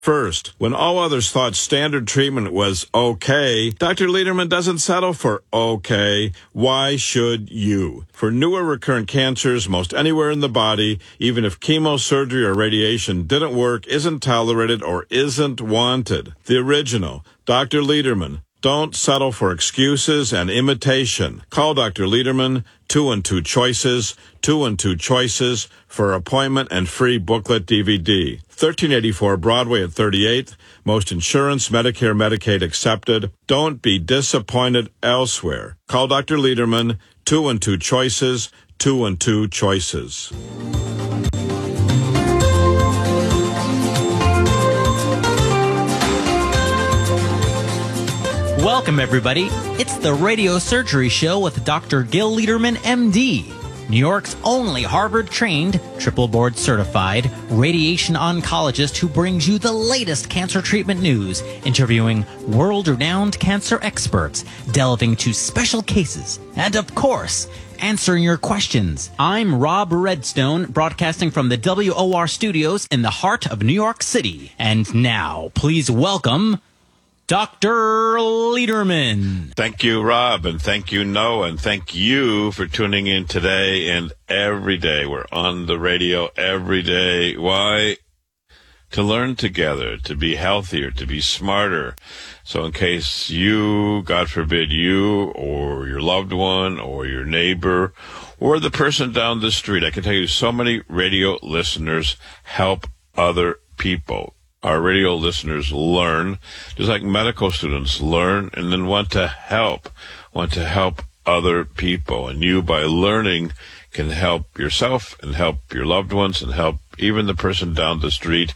First, when all others thought standard treatment was okay, Dr. Lederman doesn't settle for okay. Why should you? For newer recurrent cancers, most anywhere in the body, even if chemo, surgery, or radiation didn't work, isn't tolerated, or isn't wanted. The original, Dr. Lederman. Don't settle for excuses and imitation. Call Dr. Lederman, 212-CHOICES, 212-CHOICES, for appointment and free booklet DVD. 1384 Broadway at 38th. Most insurance, Medicare, Medicaid accepted. Don't be disappointed elsewhere. Call Dr. Lederman, 212-CHOICES, 212-CHOICES. Welcome, everybody. It's the Radio Surgery Show with Dr. Gil Lederman, MD, New York's only Harvard-trained, triple-board certified radiation oncologist who brings you the latest cancer treatment news, interviewing world-renowned cancer experts, delving into special cases, and, of course, answering your questions. I'm Rob Redstone, broadcasting from the WOR studios in the heart of New York City. And now, please welcome Dr. Lederman. Thank you, Rob, and thank you, Noah, and thank you for tuning in today and every day. We're on the radio every day. Why? To learn together, to be healthier, to be smarter. So in case you, God forbid, you or your loved one or your neighbor or the person down the street, I can tell you so many radio listeners help other people. Our radio listeners learn, just like medical students learn and then want to help other people. And you, by learning, can help yourself and help your loved ones and help even the person down the street.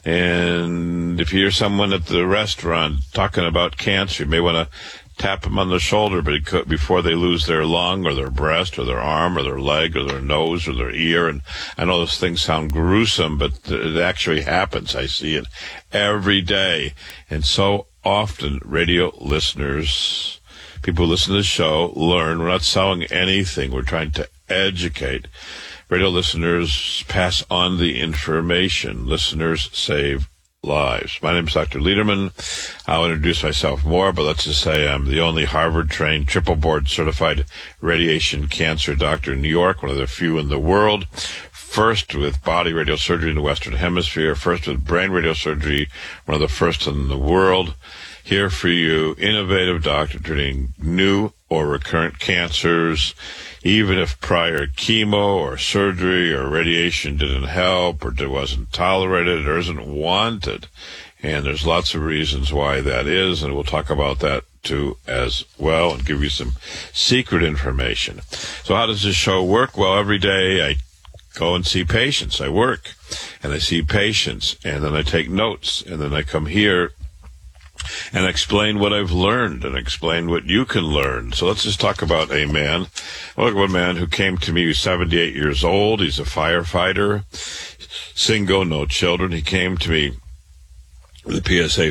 And if you hear someone at the restaurant talking about cancer, you may want to tap them on the shoulder before they lose their lung or their breast or their arm or their leg or their nose or their ear. And I know those things sound gruesome, but it actually happens. I see it every day. And so often radio listeners, people who listen to the show, learn. We're not selling anything. We're trying to educate. Radio listeners pass on the information. Listeners save lives. My name is Dr. Lederman. I'll introduce myself more, but let's just say I'm the only Harvard-trained, triple-board certified radiation cancer doctor in New York, one of the few in the world. First with body radiosurgery in the Western Hemisphere, first with brain radiosurgery, one of the first in the world. Here for you, innovative doctor treating new or recurrent cancers, even if prior chemo or surgery or radiation didn't help or wasn't tolerated or isn't wanted. And there's lots of reasons why that is, and we'll talk about that too as well and give you some secret information. So how does this show work? Well, every day I go and see patients. I work and I see patients, and then I take notes, and then I come here and explain what I've learned and explain what you can learn. So let's just talk about a man. Look at a man who came to me. He's 78 years old. He's a firefighter, single, no children. He came to me with a PSA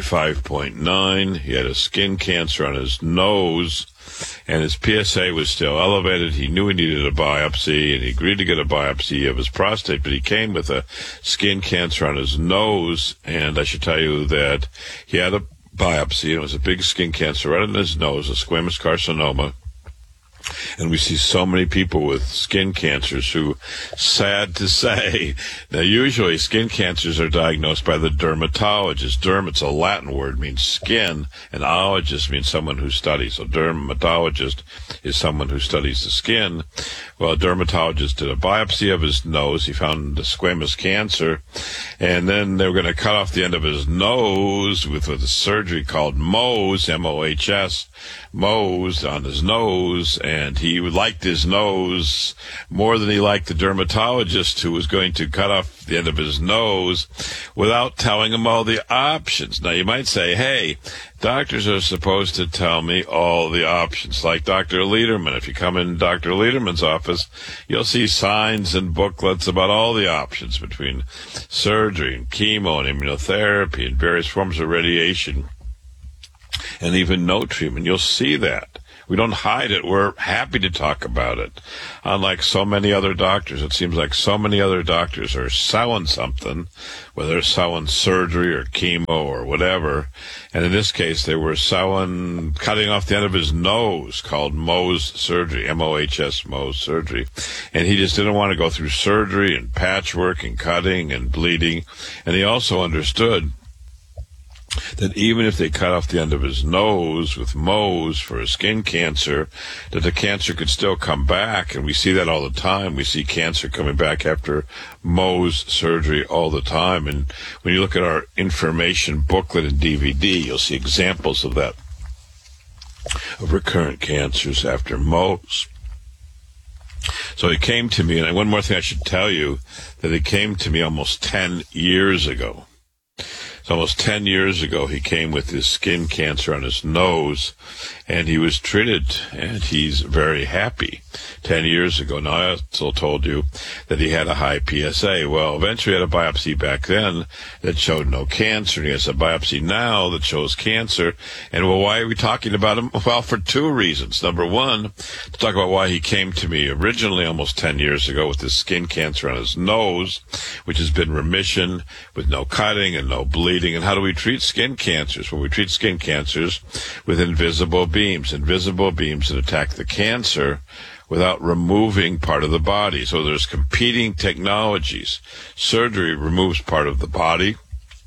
5.9. He had a skin cancer on his nose, and his PSA was still elevated. He knew he needed a biopsy, and he agreed to get a biopsy of his prostate, but he came with a skin cancer on his nose, and I should tell you that he had a biopsy, and it was a big skin cancer right in his nose, a squamous carcinoma. And we see so many people with skin cancers who, sad to say, now usually skin cancers are diagnosed by the dermatologist. Derm, it's a Latin word, means skin, and ologist means someone who studies. So dermatologist is someone who studies the skin. Well, a dermatologist did a biopsy of his nose. He found the squamous cancer, and then they were going to cut off the end of his nose with a surgery called Mohs, M-O-H-S, Mohs on his nose, and he liked his nose more than he liked the dermatologist who was going to cut off the end of his nose without telling him all the options. Now, you might say, hey, doctors are supposed to tell me all the options, like Dr. Lederman. If you come in Dr. Lederman's office, you'll see signs and booklets about all the options between surgery and chemo and immunotherapy and various forms of radiation, and even no treatment. You'll see that. We don't hide it. We're happy to talk about it. Unlike so many other doctors, it seems like so many other doctors are selling something, whether they're selling surgery or chemo or whatever. And in this case, they were selling cutting off the end of his nose, called Mohs surgery, M-O-H-S, Mohs surgery. And he just didn't want to go through surgery and patchwork and cutting and bleeding. And he also understood that even if they cut off the end of his nose with Mohs for a skin cancer, that the cancer could still come back. And we see that all the time. We see cancer coming back after Mohs surgery all the time. And when you look at our information booklet and DVD, you'll see examples of that, of recurrent cancers after Mohs. So he came to me, and one more thing I should tell you, that he came to me almost 10 years ago. So almost 10 years ago, he came with his skin cancer on his nose, and he was treated, and he's very happy. 10 years ago. Now, I also told you that he had a high PSA. Well, eventually he had a biopsy back then that showed no cancer, and he has a biopsy now that shows cancer. And, well, why are we talking about him? Well, for two reasons. Number one, to talk about why he came to me originally almost 10 years ago with this skin cancer on his nose, which has been remission with no cutting and no bleeding. And how do we treat skin cancers? Well, we treat skin cancers with invisible beams that attack the cancer without removing part of the body. So there's competing technologies. Surgery removes part of the body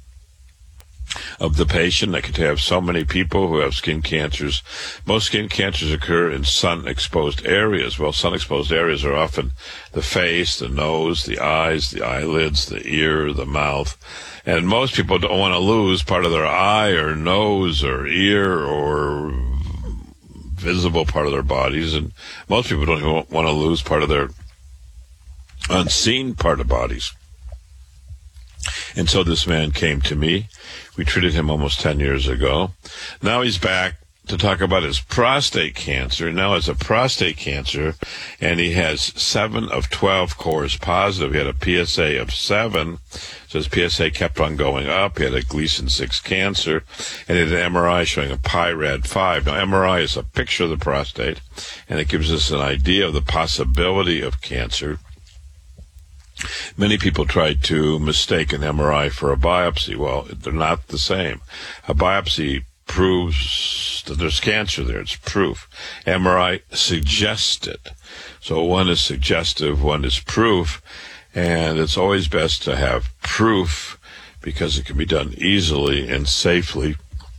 of the patient. I could have so many people who have skin cancers. Most skin cancers occur in sun-exposed areas. Well, sun-exposed areas are often the face, the nose, the eyes, the eyelids, the ear, the mouth. And most people don't want to lose part of their eye or nose or ear or visible part of their bodies. And most people don't even want to lose part of their unseen part of bodies. And so this man came to me. We treated him almost 10 years ago. Now he's back to talk about his prostate cancer. Now it's a prostate cancer, and he has 7 of 12 cores positive. He had a PSA of 7, so his PSA kept on going up. He had a Gleason 6 cancer, and he had an MRI showing a PIRAD 5. Now, MRI is a picture of the prostate, and it gives us an idea of the possibility of cancer. Many people try to mistake an MRI for a biopsy. Well, they're not the same. A biopsy proves that there's cancer there. It's proof. MRI suggests it. So one is suggestive, one is proof, and it's always best to have proof because it can be done easily and safely,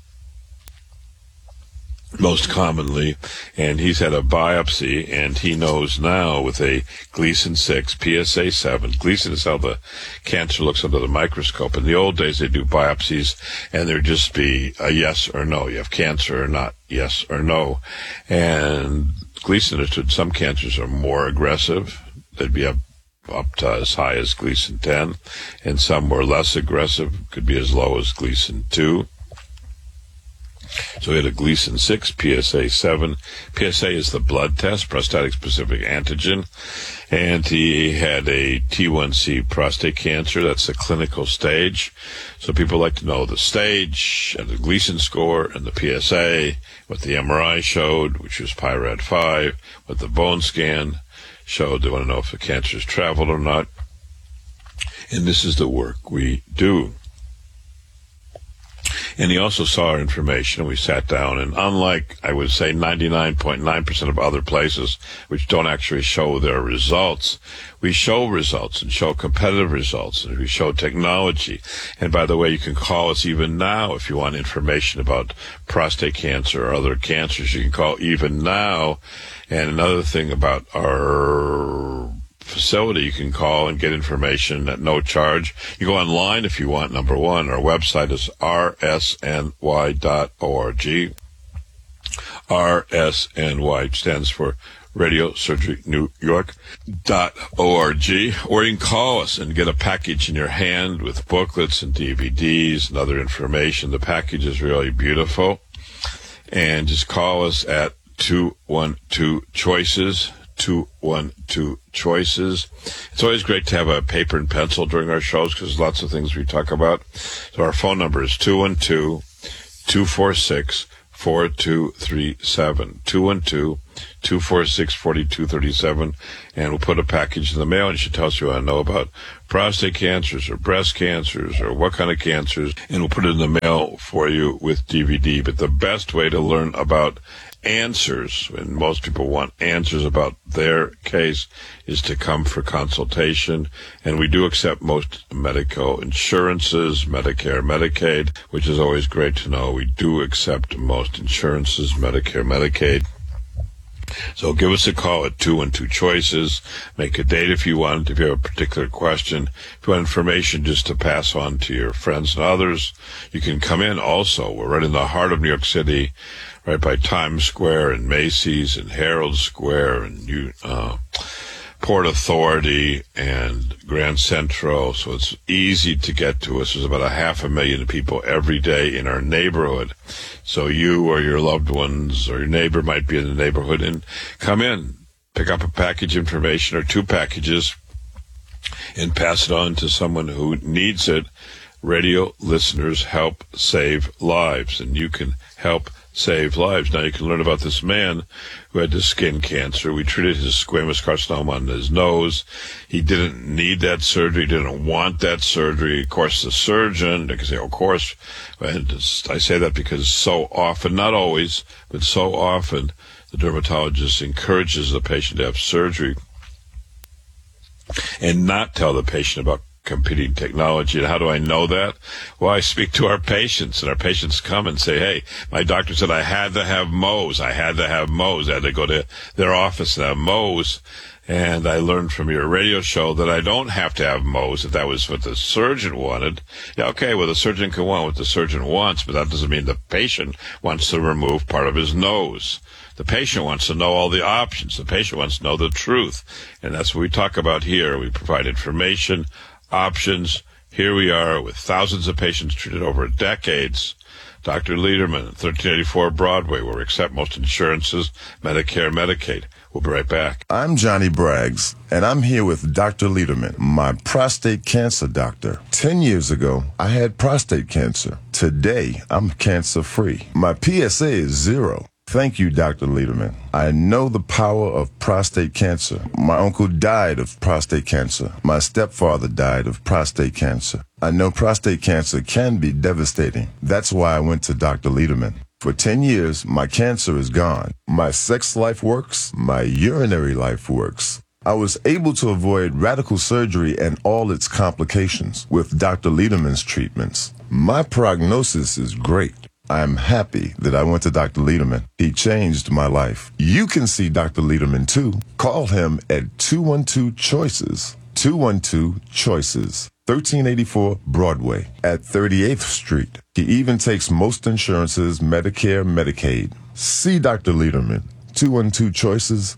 most commonly. And he's had a biopsy, and he knows now with a Gleason 6, PSA 7. Gleason is how the cancer looks under the microscope. In the old days, they do biopsies, and there'd just be a yes or no. You have cancer or not, yes or no. And Gleason understood some cancers are more aggressive. They'd be up to as high as Gleason 10, and some were less aggressive, could be as low as Gleason 2. So he had a Gleason 6, PSA 7. PSA is the blood test, prostatic-specific antigen. And he had a T1C prostate cancer. That's the clinical stage. So people like to know the stage and the Gleason score and the PSA, what the MRI showed, which was PIRAD 5, what the bone scan showed. They want to know if the cancer's traveled or not. And this is the work we do. And he also saw our information, and we sat down, and unlike, I would say, 99.9% of other places which don't actually show their results, we show results and show competitive results, and we show technology. And by the way, you can call us even now if you want information about prostate cancer or other cancers. You can call even now. And another thing about our facility, you can call and get information at no charge. You go online if you want. Number one, our website is rsny.org. RSNY stands for Radio Surgery New York.org, or you can call us and get a package in your hand with booklets and DVDs and other information. The package is really beautiful. And just call us at 212-CHOICES, 212-CHOICES. It's always great to have a paper and pencil during our shows because there's lots of things we talk about. So our phone number is 212-246-4646. 4237. 212-246-4237. And we'll put a package in the mail, and she tells you what I know about prostate cancers or breast cancers or what kind of cancers, and we'll put it in the mail for you with DVD. But the best way to learn about answers, and most people want answers about their case, is to come for consultation. And we do accept most medical insurances, Medicare, Medicaid, which is always great to know. We do accept most insurances, Medicare, Medicaid. So give us a call at 212-CHOICES. Make a date if you want, if you have a particular question. If you want information just to pass on to your friends and others, you can come in also. We're right in the heart of New York City, right by Times Square and Macy's and Herald Square and Port Authority and Grand Central. So it's easy to get to us. There's about 500,000 people every day in our neighborhood. So you or your loved ones or your neighbor might be in the neighborhood, and come in, pick up a package information or 2 packages and pass it on to someone who needs it. Radio listeners help save lives, and you can help save lives. Now you can learn about this man who had the skin cancer. We treated his squamous carcinoma on his nose. He didn't need that surgery, didn't want that surgery. Of course, the surgeon, they can say, of course, and I say that because so often, not always, but so often, the dermatologist encourages the patient to have surgery and not tell the patient about competing technology. And how do I know that? Well, I speak to our patients, and our patients come and say, hey, my doctor said I had to have Mohs. I had to go to their office and have Mohs. And I learned from your radio show that I don't have to have Mohs, if that was what the surgeon wanted. Yeah, okay, well, the surgeon can want what the surgeon wants, but that doesn't mean the patient wants to remove part of his nose. The patient wants to know all the options. The patient wants to know the truth. And that's what we talk about here. We provide information, options. Here we are with thousands of patients treated over decades. Dr. Lederman, 1384 Broadway, where we accept most insurances, Medicare, Medicaid. We'll be right back. I'm Johnny Braggs, and I'm here with Dr. Lederman, my prostate cancer doctor. 10 years ago, I had prostate cancer. Today, I'm cancer-free. My PSA is 0. Thank you, Dr. Lederman. I know the power of prostate cancer. My uncle died of prostate cancer. My stepfather died of prostate cancer. I know prostate cancer can be devastating. That's why I went to Dr. Lederman. For 10 years, my cancer is gone. My sex life works. My urinary life works. I was able to avoid radical surgery and all its complications with Dr. Lederman's treatments. My prognosis is great. I'm happy that I went to Dr. Lederman. He changed my life. You can see Dr. Lederman too. Call him at 212-CHOICES. 212-CHOICES. 1384 Broadway at 38th Street. He even takes most insurances, Medicare, Medicaid. See Dr. Lederman. 212-CHOICES.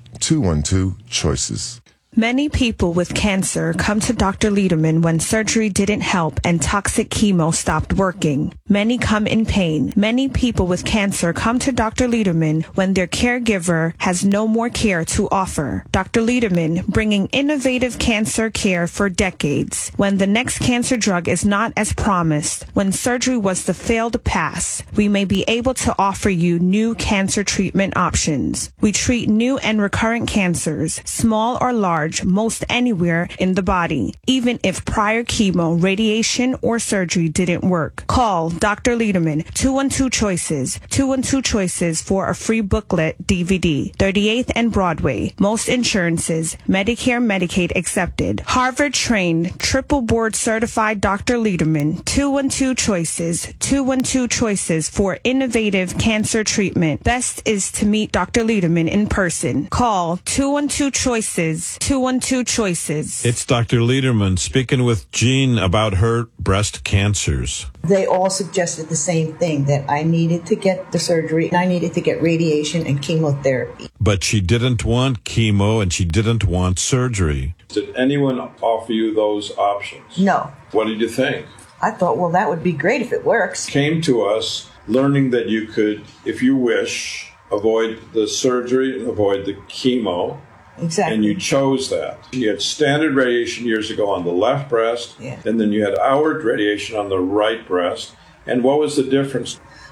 212-CHOICES. Many people with cancer come to Dr. Lederman when surgery didn't help and toxic chemo stopped working. Many come in pain. Many people with cancer come to Dr. Lederman when their caregiver has no more care to offer. Dr. Lederman, bringing innovative cancer care for decades. When the next cancer drug is not as promised, when surgery was the failed pass, we may be able to offer you new cancer treatment options. We treat new and recurrent cancers, small or large, most anywhere in the body, even if prior chemo, radiation, or surgery didn't work. Call Dr. Lederman, 212-CHOICES, 212-CHOICES for a free booklet DVD, 38th and Broadway. Most insurances, Medicare, Medicaid accepted. Harvard-trained, triple board certified Dr. Lederman, 212-CHOICES, 212-CHOICES for innovative cancer treatment. Best is to meet Dr. Lederman in person. Call 212-CHOICES, 212-CHOICES. It's Dr. Lederman speaking with Jean about her breast cancers. They all suggested the same thing, that I needed to get the surgery and I needed to get radiation and chemotherapy. But she didn't want chemo and she didn't want surgery. Did anyone offer you those options? No. What did you think? I thought, well, that would be great if it works. Came to us learning that you could, if you wish, avoid the surgery and avoid the chemo. Exactly. And you chose that. You had standard radiation years ago on the left breast, yeah. And then you had hour radiation on the right breast. And what was the difference?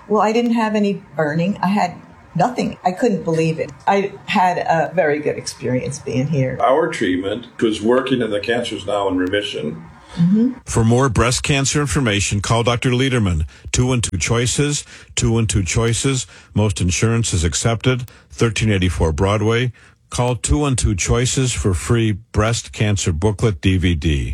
Well, I didn't have any burning. I had nothing. I couldn't believe it. I had a very good experience being here. Our treatment was working and the cancer is now in remission. Mm-hmm. For more breast cancer information, call Dr. Lederman. 212-CHOICES, 212-CHOICES. Most insurance is accepted. 1384 Broadway. Call 212-CHOICES for free breast cancer booklet DVD.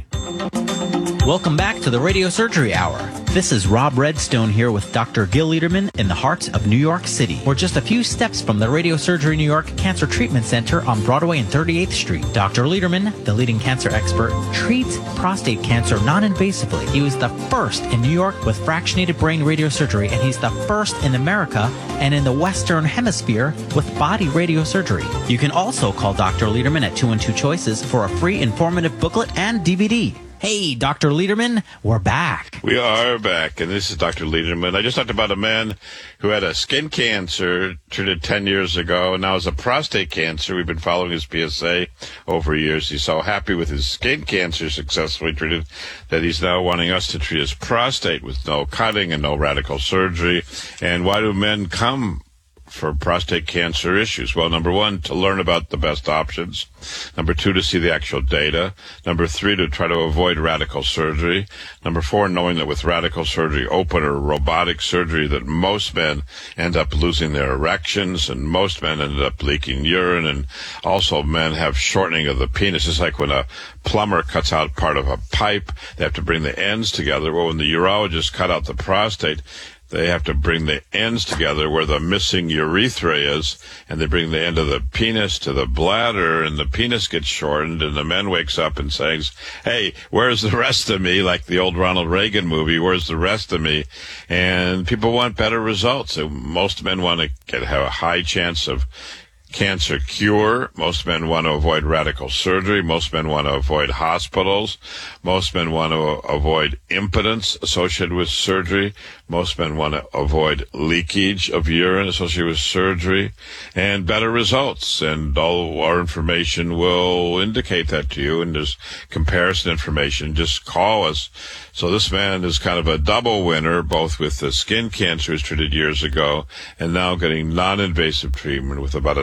Welcome back to the Radio Surgery Hour. This is Rob Redstone here with Dr. Gil Lederman in the heart of New York City. We're just a few steps from the Radio Surgery New York Cancer Treatment Center on Broadway and 38th Street. Dr. Lederman, the leading cancer expert, treats prostate cancer non-invasively. He was the first in New York with fractionated brain radiosurgery, and he's the first in America and in the Western Hemisphere with body radiosurgery. You can also call Dr. Lederman at 212-CHOICES for a free informative booklet and DVD. Hey, Dr. Lederman, we're back. We are back, and this is Dr. Lederman. I just talked about a man who had a skin cancer treated 10 years ago, and now has a prostate cancer. We've been following his PSA over years. He's so happy with his skin cancer successfully treated that he's now wanting us to treat his prostate with no cutting and no radical surgery. And why do men come for prostate cancer issues? Well, number one, to learn about the best options. Number two, to see the actual data. Number three, to try to avoid radical surgery. Number four, knowing that with radical surgery, open or robotic surgery, that most men end up losing their erections, and most men end up leaking urine, and also men have shortening of the penis. It's like when a plumber cuts out part of a pipe, they have to bring the ends together. Well, when the urologist cut out the prostate, they have to bring the ends together where the missing urethra is, and they bring the end of the penis to the bladder, and the penis gets shortened, and the man wakes up and says, hey, where's the rest of me? Like the old Ronald Reagan movie, where's the rest of me? And people want better results. So most men want to have a high chance of cancer cure. Most men want to avoid radical surgery. Most men want to avoid hospitals. Most men want to avoid impotence associated with surgery. Most men want to avoid leakage of urine associated with surgery, and better results. And all our information will indicate that to you, and there's comparison information. Just call us. So this man is kind of a double winner, both with the skin cancers treated years ago and now getting non-invasive treatment with about a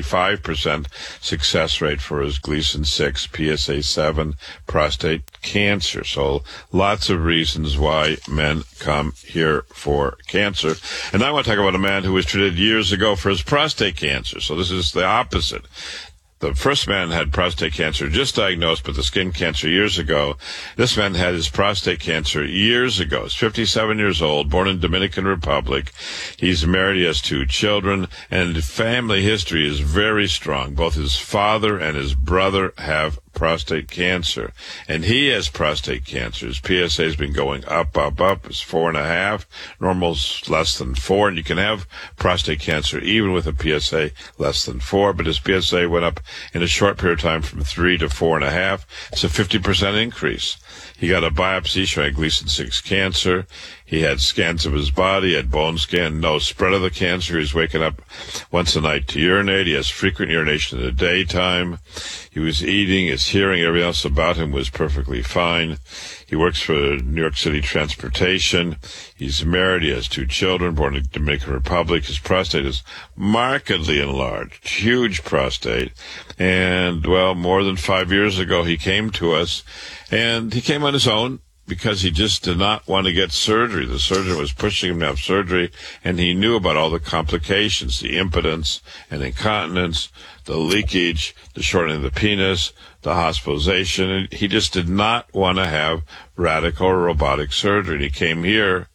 95% success rate for his Gleason 6, PSA 7 prostate cancer. So lots of reasons why men come here for cancer. And I want to talk about a man who was treated years ago for his prostate cancer. So this is the opposite. The first man had prostate cancer just diagnosed, but the skin cancer years ago. This man had his prostate cancer years ago. He's 57 years old, born in Dominican Republic. He's married, he has 2 children, and family history is very strong. Both his father and his brother have prostate cancer, and he has prostate cancer. His PSA has been going up. It's 4.5. Normal's less than 4, and you can have prostate cancer even with a PSA less than 4, but his PSA went up in a short period of time from 3 to 4.5. It's a 50% increase. He got a biopsy showing Gleason 6 cancer. He had scans of his body, had bone scan, no spread of the cancer. He's waking up once a night to urinate. He has frequent urination in the daytime. He was eating, his hearing, everything else about him was perfectly fine. He works for New York City Transportation. He's married. He has 2 children, born in the Dominican Republic. His prostate is markedly enlarged, huge prostate. And, well, more than 5 years ago, he came to us, and he came on his own because he just did not want to get surgery. The surgeon was pushing him to have surgery, and he knew about all the complications, the impotence and incontinence, the leakage, the shortening of the penis, the hospitalization. And he just did not want to have radical or robotic surgery. And he came here,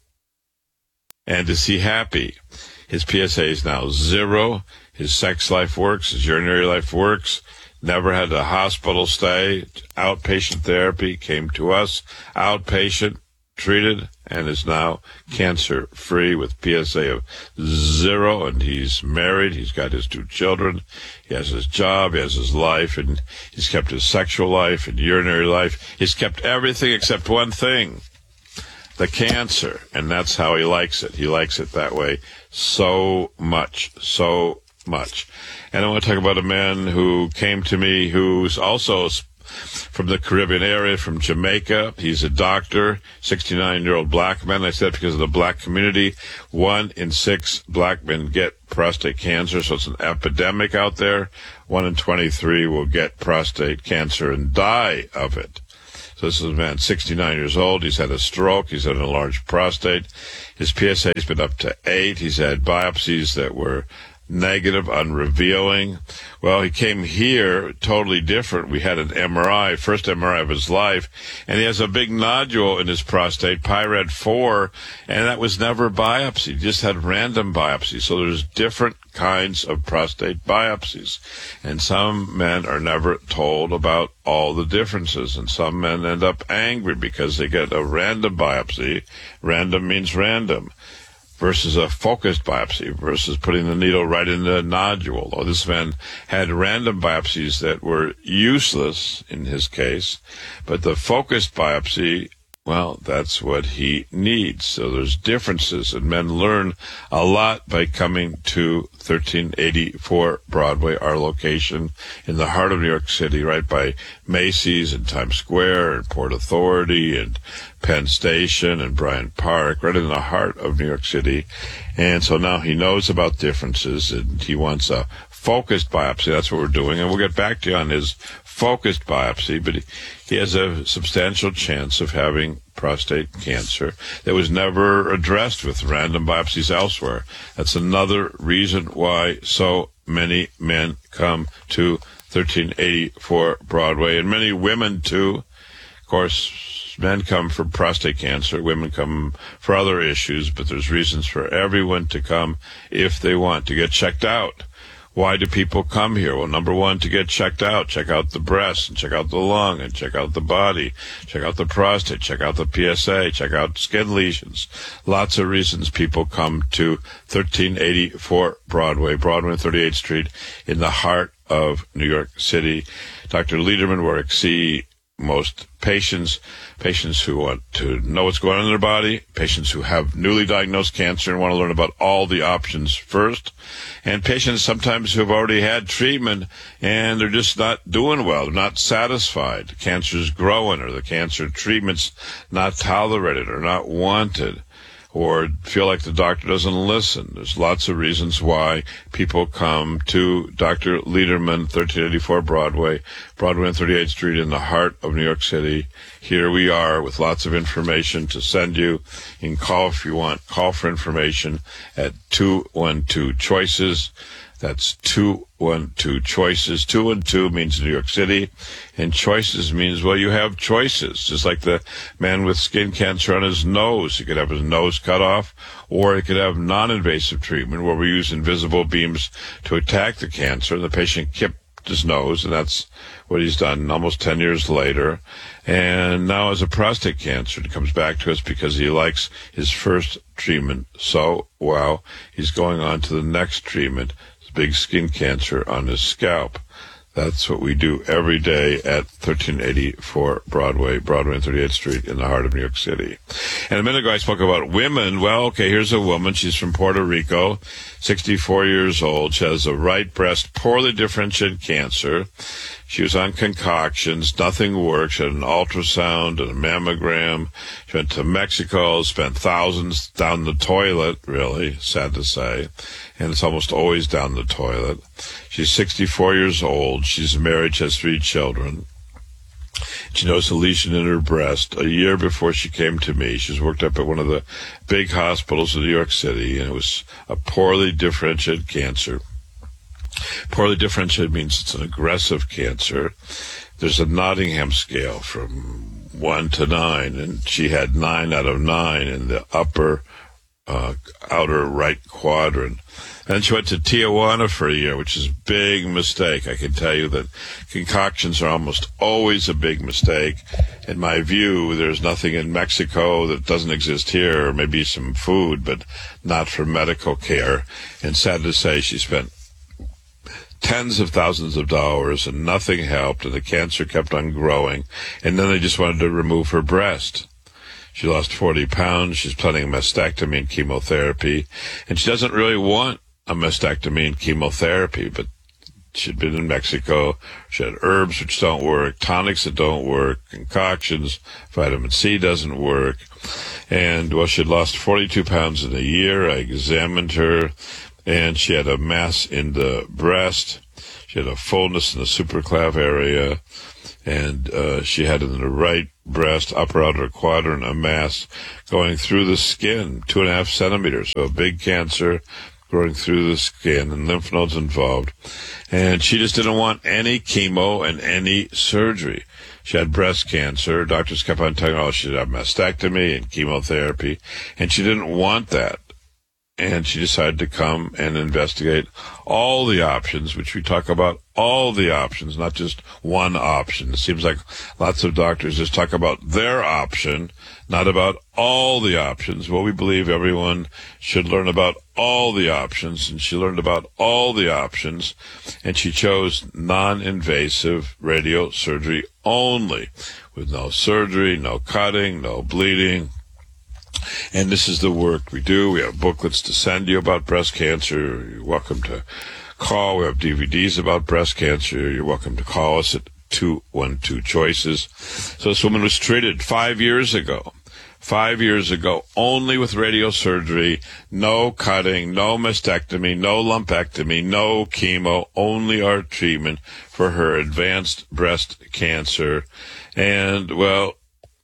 and is he happy? His PSA is now 0. His sex life works. His urinary life works. Never had a hospital stay. Outpatient therapy. Came to us. Outpatient. Treated. And is now cancer-free with PSA of 0. And he's married. He's got his 2 children. He has his job. He has his life. And he's kept his sexual life and urinary life. He's kept everything except one thing. The cancer. And that's how he likes it. He likes it that way so much. So much. And I want to talk about a man who came to me who's also from the Caribbean area, from Jamaica. He's a doctor, 69-year-old black man. I said because of the black community, 1 in 6 black men get prostate cancer, so it's an epidemic out there. 1 in 23 will get prostate cancer and die of it. So this is a man, 69 years old. He's had a stroke. He's had an enlarged prostate. His PSA has been up to 8. He's had biopsies that were negative, unrevealing. Well, he came here totally different. We had an MRI, first MRI of his life, and he has a big nodule in his prostate, PIRAD4, and that was never biopsied, just had random biopsies. So there's different kinds of prostate biopsies, and some men are never told about all the differences, and some men end up angry because they get a random biopsy. Random means random. Versus a focused biopsy, versus putting the needle right in the nodule. Oh, this man had random biopsies that were useless in his case, but the focused biopsy, well, that's what he needs. So there's differences, and men learn a lot by coming to 1384 Broadway, our location in the heart of New York City, right by Macy's and Times Square and Port Authority and Penn Station and Bryant Park, right in the heart of New York City. And so now he knows about differences, and he wants a focused biopsy. That's what we're doing, and we'll get back to you on his focused biopsy, but he has a substantial chance of having prostate cancer that was never addressed with random biopsies elsewhere. That's another reason why so many men come to 1384 Broadway, and many women too. Of course, men come for prostate cancer, women come for other issues, but there's reasons for everyone to come if they want to get checked out. Why do people come here? Well, number one, to get checked out. Check out the breast, and check out the lung, and check out the body. Check out the prostate, check out the PSA, check out skin lesions. Lots of reasons people come to 1384 Broadway and 38th Street in the heart of New York City. Dr. Lederman, where I see most patients who want to know what's going on in their body, patients who have newly diagnosed cancer and want to learn about all the options first, and patients sometimes who have already had treatment and they're just not doing well, they're not satisfied. The cancer's growing, or the cancer treatment's not tolerated or not wanted, or feel like the doctor doesn't listen. There's lots of reasons why people come to Dr. Lederman, 1384 Broadway and 38th Street in the heart of New York City. Here we are with lots of information to send you. You can call if you want. Call for information at 212-CHOICES. That's 212-CHOICES. 212 means New York City, and choices means, well, you have choices. Just like the man with skin cancer on his nose. He could have his nose cut off, or he could have non-invasive treatment where we use invisible beams to attack the cancer. The patient kept his nose, and that's what he's done almost 10 years later. And now as a prostate cancer, it comes back to us because he likes his first treatment so well, he's going on to the next treatment, big skin cancer on his scalp. That's what we do every day at 1384 Broadway and 38th Street in the heart of New York City. And a minute ago I spoke about women. Well, okay, here's a woman. She's from Puerto Rico, 64 years old. She has a right breast poorly differentiated cancer. She was on concoctions. Nothing worked. She had an ultrasound and a mammogram. She went to Mexico, spent thousands down the toilet, really, sad to say. And it's almost always down the toilet. She's 64 years old. She's married. She has 3 children. She knows a lesion in her breast. A year before she came to me, she was worked up at one of the big hospitals in New York City, and it was a poorly differentiated cancer. Poorly differentiated means it's an aggressive cancer. There's a Nottingham scale from 1 to 9, and she had 9 out of 9 in the upper outer right quadrant. And she went to Tijuana for a year, which is a big mistake. I can tell you that concoctions are almost always a big mistake. In my view, there's nothing in Mexico that doesn't exist here, or maybe some food, but not for medical care. And sad to say, she spent tens of thousands of dollars and nothing helped, and the cancer kept on growing. And then they just wanted to remove her breast. She lost 40 pounds. She's planning a mastectomy and chemotherapy. And she doesn't really want a mastectomy and chemotherapy, but She'd been in Mexico. She had herbs which don't work, tonics that don't work, concoctions, vitamin C doesn't work. And, well, she had lost 42 pounds in a year. I examined her, and she had a mass in the breast. She had a fullness in the supraclav area, and she had in the right breast, upper outer quadrant, a mass going through the skin, 2.5 centimeters. So a big cancer growing through the skin and lymph nodes involved. And she just didn't want any chemo and any surgery. She had breast cancer. Doctors kept on telling her she'd have mastectomy and chemotherapy, and she didn't want that. And she decided to come and investigate all the options, which we talk about all the options, not just one option. It seems like lots of doctors just talk about their option, not about all the options. Well, we believe everyone should learn about all the options, and she learned about all the options, and she chose non-invasive radiosurgery only, with no surgery, no cutting, no bleeding. And this is the work we do. We have booklets to send you about breast cancer. You're welcome to call. We have DVDs about breast cancer. You're welcome to call us at 212-CHOICES. So this woman was treated 5 years ago. 5 years ago, only with radiosurgery, no cutting, no mastectomy, no lumpectomy, no chemo, only our treatment for her advanced breast cancer. And, well,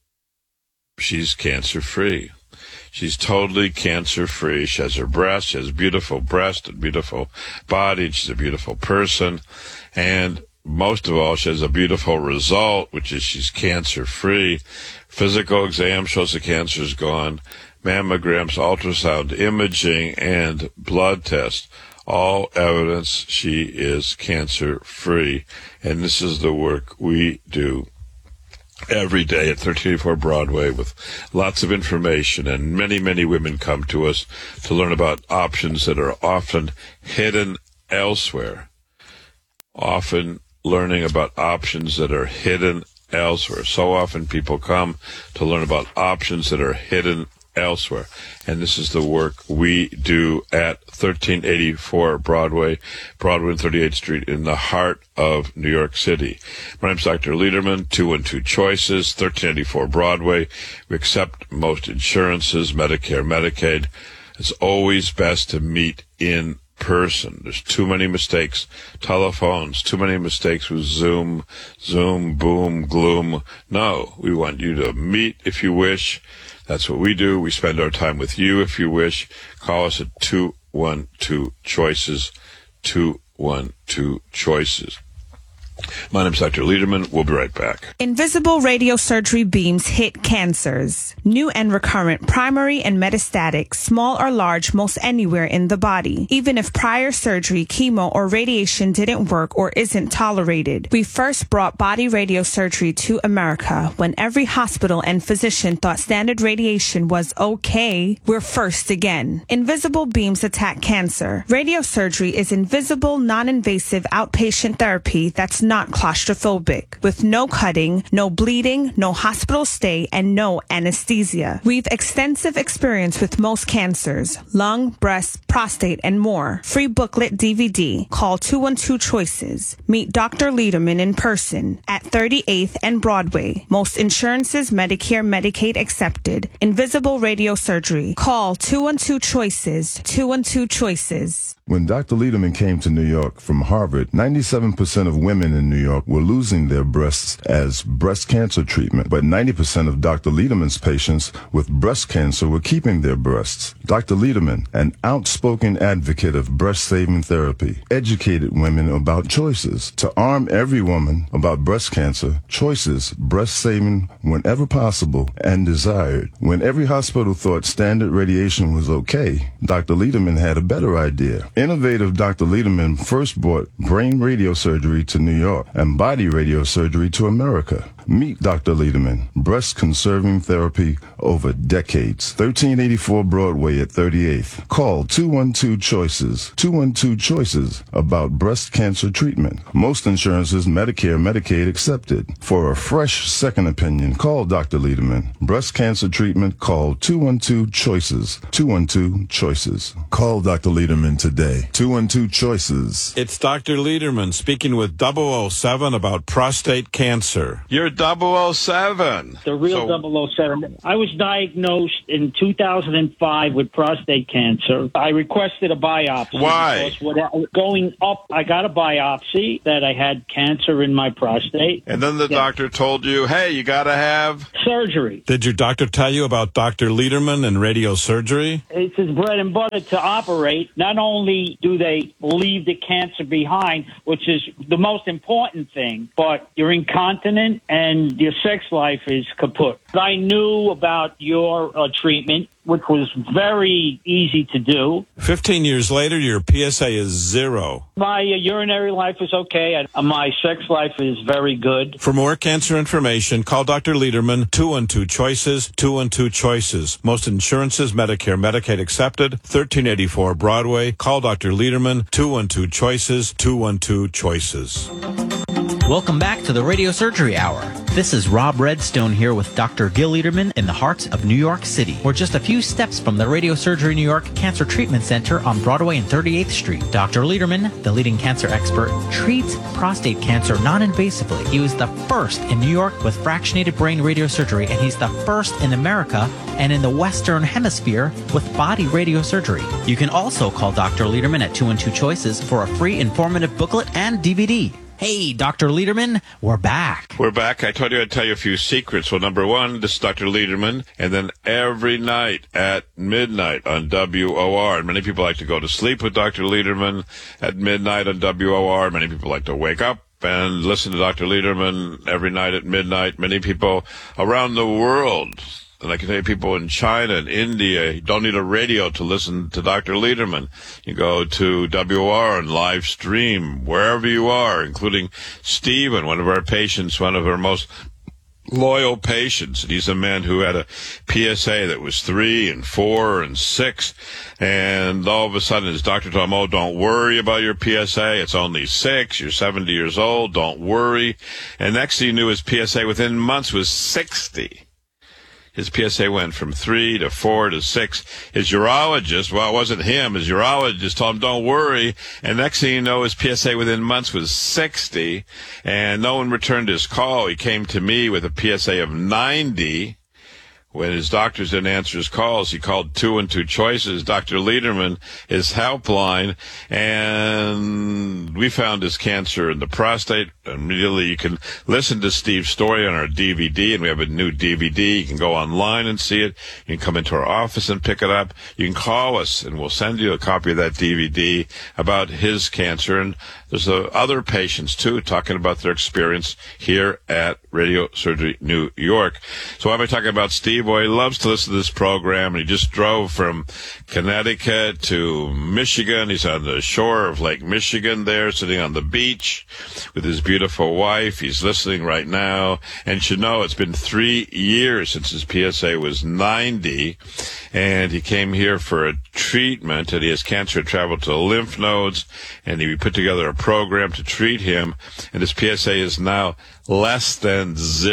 she's cancer-free. She's totally cancer-free. She has her breast. She has a beautiful breast and beautiful body. And she's a beautiful person. And most of all, she has a beautiful result, which is she's cancer-free. Physical exam shows the cancer is gone. Mammograms, ultrasound imaging, and blood tests, all evidence she is cancer-free. And this is the work we do every day at 1384 Broadway, with lots of information, and many, many women come to us to learn about options that are often hidden elsewhere. Often learning about options that are hidden elsewhere. So often people come to learn about options that are hidden elsewhere. And this is the work we do at 1384 Broadway and 38th Street in the heart of New York City. My name's Dr. Lederman, 212-CHOICES, 1384 Broadway. We accept most insurances, Medicare, Medicaid. It's always best to meet in person. There's too many mistakes. Telephones, too many mistakes with Zoom, boom, gloom. No, we want you to meet if you wish. That's what we do. We spend our time with you if you wish. Call us at 212-CHOICES, 212-CHOICES. My name's Dr. Lederman. We'll be right back. Invisible radiosurgery beams hit cancers. New and recurrent, primary and metastatic, small or large, most anywhere in the body. Even if prior surgery, chemo, or radiation didn't work or isn't tolerated. We first brought body radiosurgery to America when every hospital and physician thought standard radiation was okay. We're first again. Invisible beams attack cancer. Radiosurgery is invisible, non-invasive outpatient therapy that's not claustrophobic, with no cutting, no bleeding, no hospital stay, and no anesthesia. We've extensive experience with most cancers, lung, breast, prostate, and more. Free booklet DVD. Call 212-CHOICES. Meet Dr. Lederman in person at 38th and Broadway. Most insurances, Medicare, Medicaid accepted. Invisible radiosurgery. Call 212-CHOICES. 212-CHOICES. When Dr. Lederman came to New York from Harvard, 97% of women in New York were losing their breasts as breast cancer treatment, but 90% of Dr. Lederman's patients with breast cancer were keeping their breasts. Dr. Lederman, an outspoken advocate of breast-saving therapy, educated women about choices. To arm every woman about breast cancer, choices, breast-saving whenever possible and desired. When every hospital thought standard radiation was okay, Dr. Lederman had a better idea. Innovative Dr. Lederman first brought brain radiosurgery to New York and body radiosurgery to America. Meet Dr. Lederman, breast conserving therapy over decades. 1384 Broadway at 38th. Call 212-CHOICES. 212-CHOICES about breast cancer treatment. Most insurances, Medicare, Medicaid accepted. For a fresh second opinion, call Dr. Lederman. Breast cancer treatment, call 212-CHOICES. 212-CHOICES. Call Dr. Lederman today. 212-CHOICES. It's Dr. Lederman speaking with 007 about prostate cancer. You're 007. The real 007. I was diagnosed in 2005 with prostate cancer. I requested a biopsy. Why? Going up, I got a biopsy that I had cancer in my prostate. And then the doctor told you, hey, you got to have surgery. Did your doctor tell you about Dr. Lederman and radiosurgery? It's his bread and butter to operate. Not only do they leave the cancer behind, which is the most important thing, but you're incontinent and your sex life is kaput. I knew about your treatment, which was very easy to do. 15 years later, your PSA is 0. My urinary life is okay. My sex life is very good. For more cancer information, call Dr. Lederman, 212-CHOICES, 212-CHOICES. Most insurances, Medicare, Medicaid accepted, 1384 Broadway. Call Dr. Lederman, 212-CHOICES, 212-CHOICES. Welcome back to the Radio Surgery Hour. This is Rob Redstone here with Dr. Gil Lederman in the heart of New York City. We're just a few steps from the Radio Surgery New York Cancer Treatment Center on Broadway and 38th Street. Dr. Lederman, the leading cancer expert, treats prostate cancer non-invasively. He was the first in New York with fractionated brain radiosurgery, and he's the first in America and in the Western Hemisphere with body radiosurgery. You can also call Dr. Lederman at 212-CHOICES for a free informative booklet and DVD. Hey, Dr. Lederman, we're back. We're back. I told you I'd tell you a few secrets. Well, number one, this is Dr. Lederman, and then every night at midnight on WOR. And many people like to go to sleep with Dr. Lederman at midnight on WOR. Many people like to wake up and listen to Dr. Lederman every night at midnight. Many people around the world, and I can tell you people in China and India, you don't need a radio to listen to Dr. Lederman. You go to WR and live stream wherever you are, including Stephen, one of our patients, one of our most loyal patients. And he's a man who had a PSA that was 3 and 4 and 6. And all of a sudden his doctor told him, oh, don't worry about your PSA. It's only 6. You're 70 years old. Don't worry. And next thing you knew, his PSA within months was 60. His PSA went from 3 to 4 to 6. His urologist, well, it wasn't him, his urologist told him, don't worry. And next thing you know, his PSA within months was 60. And no one returned his call. He came to me with a PSA of 90. When his doctors didn't answer his calls, he called 212-CHOICES, Dr. Lederman, his helpline, and we found his cancer in the prostate. Immediately, you can listen to Steve's story on our DVD, and we have a new DVD. You can go online and see it. You can come into our office and pick it up. You can call us, and we'll send you a copy of that DVD about his cancer. And there's other patients, too, talking about their experience here at Radio Surgery New York. So why am I talking about Steve? Well, he loves to listen to this program, and he just drove from Connecticut to Michigan. He's on the shore of Lake Michigan there, sitting on the beach with his beautiful wife. He's listening right now. And you should know it's been 3 years since his PSA was 90, and he came here for a treatment, and he has cancer, traveled to the lymph nodes, and he put together a program to treat him, and his PSA is now less than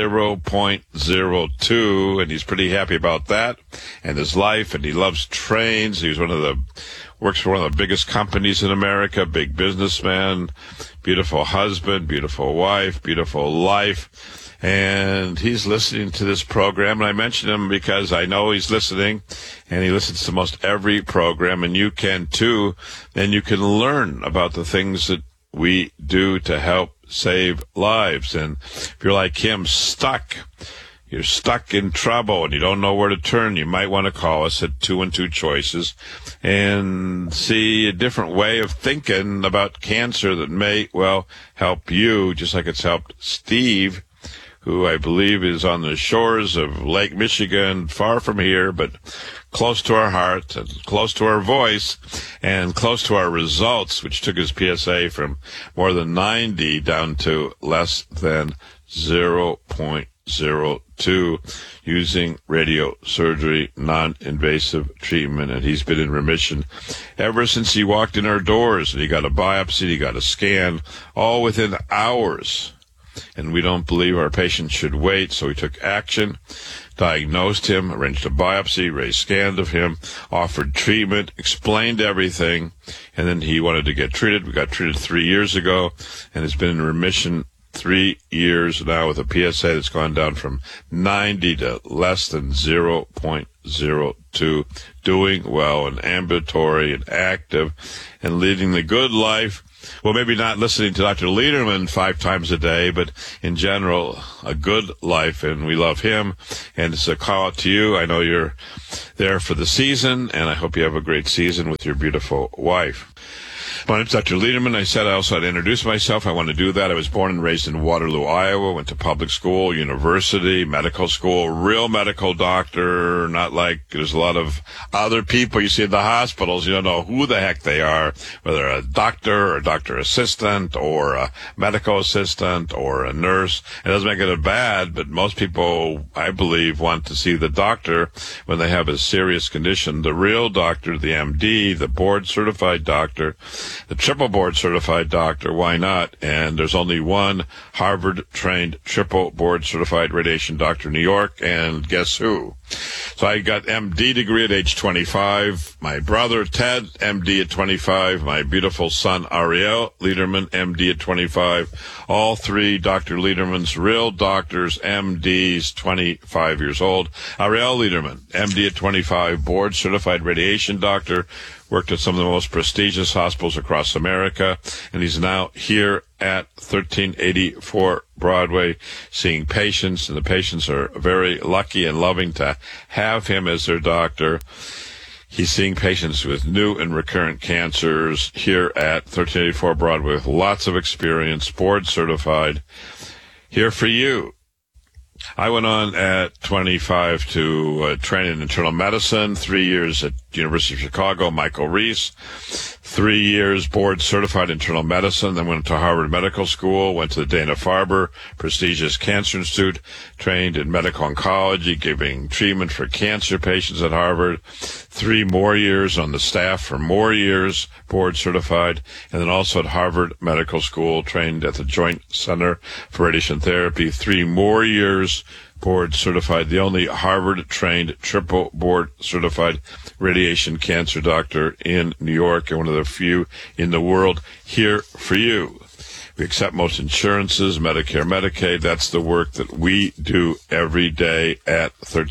0.02, and he's pretty happy about that and his life, and he loves trains. He's works for one of the biggest companies in America, big businessman, beautiful husband, beautiful wife, beautiful life. And he's listening to this program, and I mention him because I know he's listening, and he listens to most every program, and you can too. And you can learn about the things that we do to help save lives. And if you're like him, you're stuck in trouble and you don't know where to turn, you might want to call us at 212-CHOICES and see a different way of thinking about cancer that may, well, help you, just like it's helped Steve, who I believe is on the shores of Lake Michigan, far from here, but close to our heart, and close to our voice, and close to our results, which took his PSA from more than 90 down to less than 0.02 using radiosurgery, non-invasive treatment, and he's been in remission ever since he walked in our doors. And he got a biopsy, he got a scan, all within hours. And we don't believe our patient should wait, so we took action, diagnosed him, arranged a biopsy, raised scans of him, offered treatment, explained everything, and then he wanted to get treated. We got treated 3 years ago, and has been in remission 3 years now with a PSA that's gone down from 90 to less than 0.02, doing well and ambulatory and active and leading the good life. Well, maybe not listening to Dr. Lederman 5 times a day, but in general, a good life, and we love him. And it's a call out to you. I know you're there for the season, and I hope you have a great season with your beautiful wife. My name's Dr. Lederman. I said I also had to introduce myself. I want to do that. I was born and raised in Waterloo, Iowa, went to public school, university, medical school, real medical doctor, not like there's a lot of other people you see in the hospitals. You don't know who the heck they are, whether a doctor or a doctor assistant or a medical assistant or a nurse. It doesn't make it bad, but most people, I believe, want to see the doctor when they have a serious condition. The real doctor, the MD, the board-certified doctor, the triple board certified doctor, why not? And there's only one Harvard-trained triple board certified radiation doctor in New York, and guess who? So I got MD degree at age 25. My brother, Ted, MD at 25. My beautiful son, Ariel Lederman, MD at 25. All three Dr. Lederman's real doctors, MDs, 25 years old. Ariel Lederman, MD at 25, board certified radiation doctor, worked at some of the most prestigious hospitals across America, and he's now here at 1384 Broadway seeing patients, and the patients are very lucky and loving to have him as their doctor. He's seeing patients with new and recurrent cancers here at 1384 Broadway with lots of experience, board certified, here for you. I went on at 25 to train in internal medicine, 3 years at University of Chicago, Michael Reese, 3 years board certified internal medicine, then went to Harvard Medical School, went to the Dana-Farber prestigious Cancer Institute, trained in medical oncology, giving treatment for cancer patients at Harvard, 3 more years on the staff for more years, board certified, and then also at Harvard Medical School, trained at the Joint Center for Radiation Therapy, 3 more years, board certified, the only Harvard-trained triple board certified radiation cancer doctor in New York, and one of the few in the world here for you. We accept most insurances, Medicare, Medicaid. That's the work that we do every day at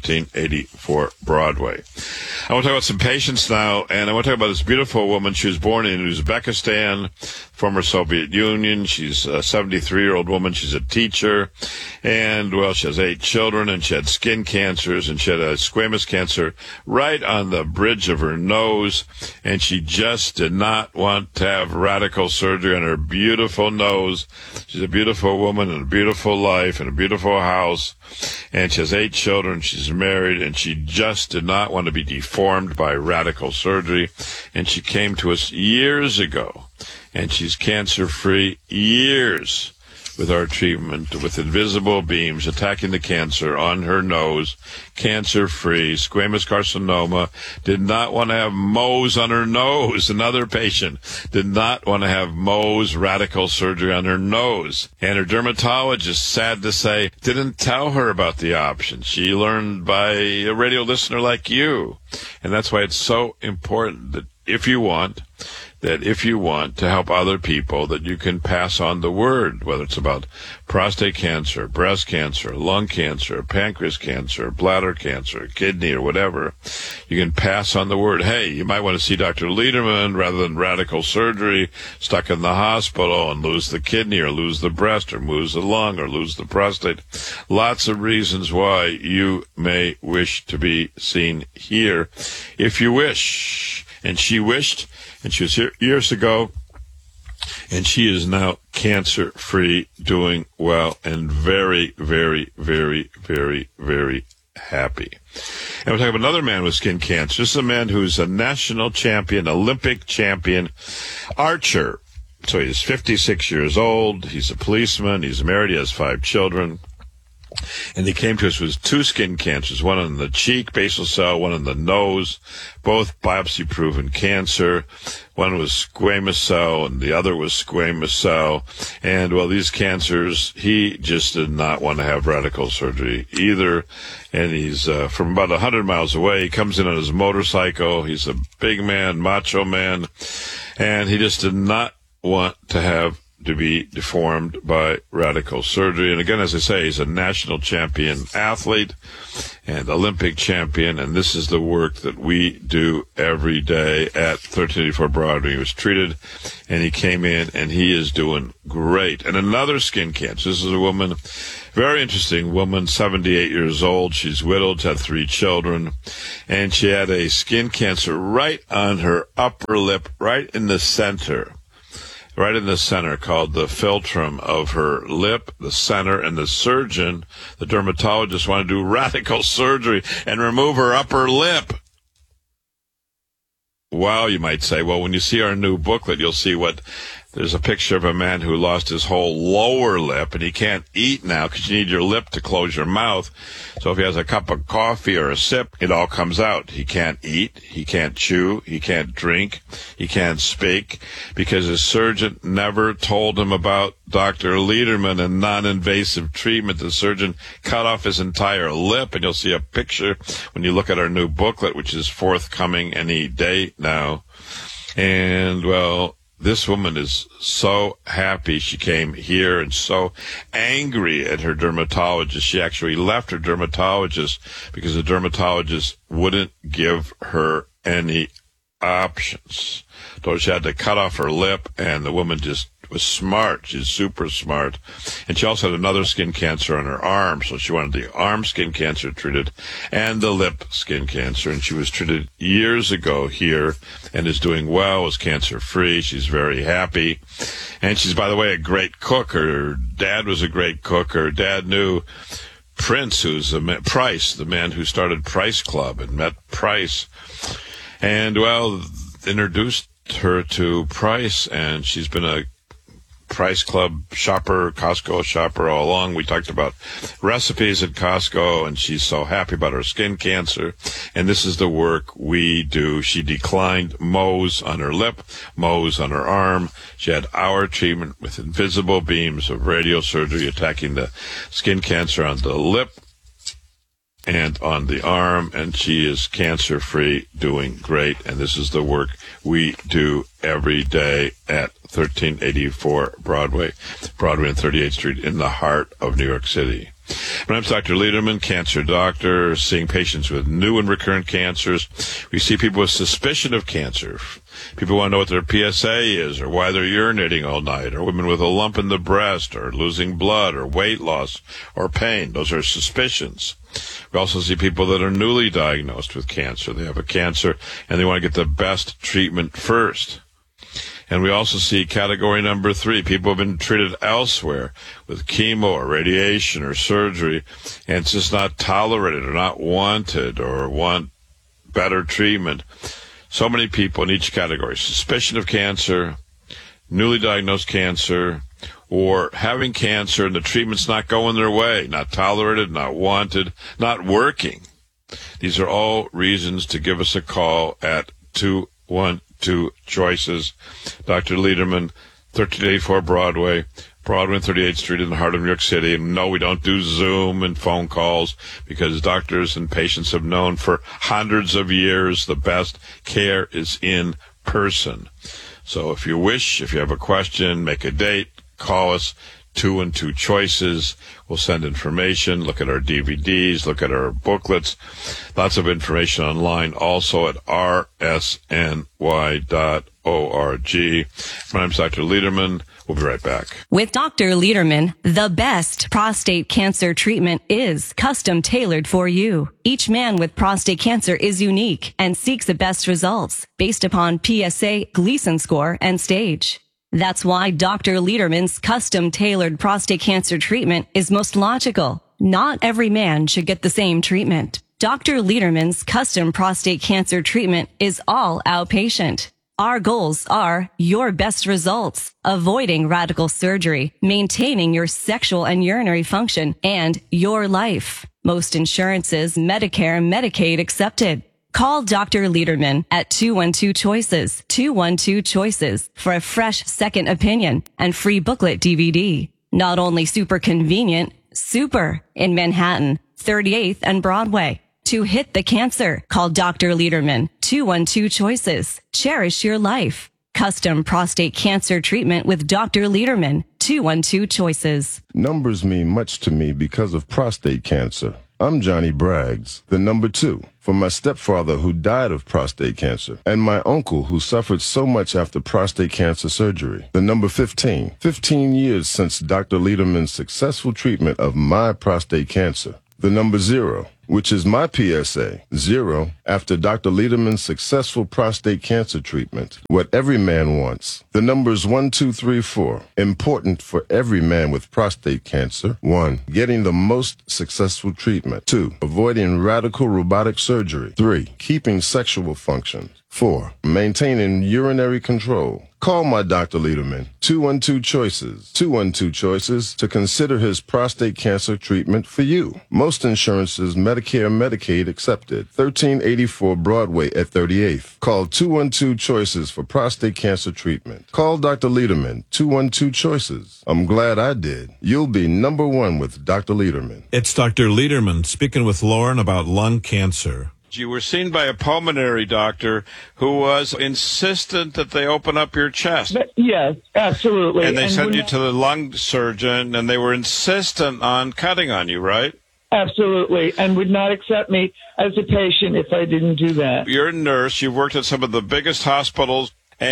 1384 Broadway. I want to talk about some patients now, and I want to talk about this beautiful woman. She was born in Uzbekistan, former Soviet Union. She's a 73-year-old woman. She's a teacher, and, well, she has 8 children, and she had skin cancers, and she had a squamous cancer right on the bridge of her nose, and she just did not want to have radical surgery on her beautiful nose. She's a beautiful woman and a beautiful life and a beautiful house, and she has 8 children. She's married, and she just did not want to be deformed by radical surgery, and she came to us years ago, and she's cancer-free years with our treatment, with invisible beams attacking the cancer on her nose, cancer-free, squamous carcinoma, did not want to have Mohs on her nose. Another patient did not want to have Mohs radical surgery on her nose. And her dermatologist, sad to say, didn't tell her about the option. She learned by a radio listener like you. And that's why it's so important that if you want to help other people, that you can pass on the word, whether it's about prostate cancer, breast cancer, lung cancer, pancreas cancer, bladder cancer, kidney, or whatever. You can pass on the word. Hey, you might want to see Dr. Lederman rather than radical surgery, stuck in the hospital and lose the kidney or lose the breast or lose the lung or lose the prostate. Lots of reasons why you may wish to be seen here if you wish. And she wished, and she was here years ago, and she is now cancer-free, doing well, and very, very, very, very, very happy. And we'll talk about another man with skin cancer. This is a man who's a national champion, Olympic champion, archer, So he's 56 years old. He's a policeman. He's married. He has 5 children. And he came to us with 2 skin cancers, one in the cheek, basal cell, one in the nose, both biopsy-proven cancer. One was squamous cell, and the other was squamous cell. And, well, these cancers, he just did not want to have radical surgery either. And he's from about 100 miles away. He comes in on his motorcycle. He's a big man, macho man. And he just did not want to be deformed by radical surgery. And again, as I say, he's a national champion athlete and Olympic champion, and this is the work that we do every day at 1384 Broadway. He was treated, and he came in, and he is doing great. And another skin cancer. This is a woman, very interesting woman, 78 years old. She's widowed, had 3 children, and she had a skin cancer right on her upper lip, right in the center, called the philtrum of her lip, the center, and the surgeon, the dermatologist, wanted to do radical surgery and remove her upper lip. Well, you might say, well, when you see our new booklet, you'll see there's a picture of a man who lost his whole lower lip, and he can't eat now because you need your lip to close your mouth. So if he has a cup of coffee or a sip, it all comes out. He can't eat, he can't chew, he can't drink, he can't speak, because his surgeon never told him about Dr. Lederman and non-invasive treatment. The surgeon cut off his entire lip, and you'll see a picture when you look at our new booklet, which is forthcoming any day now. And, well, this woman is so happy she came here and so angry at her dermatologist. She actually left her dermatologist because the dermatologist wouldn't give her any options. So she had to cut off her lip, and the woman just was smart. She's super smart. And she also had another skin cancer on her arm, so she wanted the arm skin cancer treated and the lip skin cancer. And she was treated years ago here and is doing well, is cancer-free. She's very happy. And she's, by the way, a great cook. Her dad was a great cook. Her dad knew Prince, who's Price, the man who started Price Club, and met Price. And, well, introduced her to Price, and she's been a Price Club shopper, Costco shopper all along. We talked about recipes at Costco, and she's so happy about her skin cancer. And this is the work we do. She declined Mohs on her lip, Mohs on her arm. She had our treatment with invisible beams of radiosurgery attacking the skin cancer on the lip and on the arm, and she is cancer-free, doing great. And this is the work we do every day at 1384 Broadway and 38th Street in the heart of New York City. My name's Dr. Lederman, cancer doctor, seeing patients with new and recurrent cancers. We see people with suspicion of cancer. People want to know what their PSA is, or why they're urinating all night, or women with a lump in the breast, or losing blood, or weight loss, or pain. Those are suspicions. We also see people that are newly diagnosed with cancer. They have a cancer, and they want to get the best treatment first. And we also see category number 3, people have been treated elsewhere with chemo or radiation or surgery, and it's just not tolerated or not wanted or want better treatment. So many people in each category: suspicion of cancer, newly diagnosed cancer, or having cancer and the treatment's not going their way, not tolerated, not wanted, not working. These are all reasons to give us a call at 212-CHOICES. Dr. Lederman, 1384 Broadway and 38th Street in the heart of New York City. And no, we don't do Zoom and phone calls, because doctors and patients have known for hundreds of years the best care is in person. So if you have a question, make a date, call us, 212-CHOICES. We'll send information, look at our DVDs, look at our booklets. Lots of information online, also at rsny.org. My name's Dr. Lederman. We'll be right back. With Dr. Lederman, the best prostate cancer treatment is custom tailored for you. Each man with prostate cancer is unique and seeks the best results based upon PSA, Gleason score, and stage. That's why Dr. Lederman's custom tailored prostate cancer treatment is most logical. Not every man should get the same treatment. Dr. Lederman's custom prostate cancer treatment is all outpatient. Our goals are your best results, avoiding radical surgery, maintaining your sexual and urinary function, and your life. Most insurances, Medicare, Medicaid accepted. Call Dr. Lederman at 212-CHOICES, 212-CHOICES for a fresh second opinion and free booklet DVD. Not only super convenient, super in Manhattan, 38th and Broadway. To hit the cancer, call Dr. Lederman, 212-CHOICES. Cherish your life. Custom prostate cancer treatment with Dr. Lederman, 212-CHOICES. Numbers mean much to me because of prostate cancer. I'm Johnny Braggs, the number 2, for my stepfather who died of prostate cancer, and my uncle who suffered so much after prostate cancer surgery. The number 15, 15 years since Dr. Lederman's successful treatment of my prostate cancer. The number 0, which is my PSA, 0, after Dr. Lederman's successful prostate cancer treatment. What every man wants. The numbers 1, 2, 3, 4. Important for every man with prostate cancer. 1, getting the most successful treatment. 2, avoiding radical robotic surgery. 3, keeping sexual function. 4, maintaining urinary control. Call my Dr. Lederman, 212-CHOICES, 212-CHOICES, to consider his prostate cancer treatment for you. Most insurances, Medicare, Medicaid accepted. 1384 Broadway at 38th. Call 212-CHOICES for prostate cancer treatment. Call Dr. Lederman, 212-CHOICES. I'm glad I did. You'll be number 1 with Dr. Lederman. It's Dr. Lederman speaking with Lauren about lung cancer. You were seen by a pulmonary doctor who was insistent that they open up your chest. Yes, absolutely. And they sent you to the lung surgeon, and they were insistent on cutting on you, right? Absolutely, and would not accept me as a patient if I didn't do that. You're a nurse. You've worked at some of the biggest hospitals,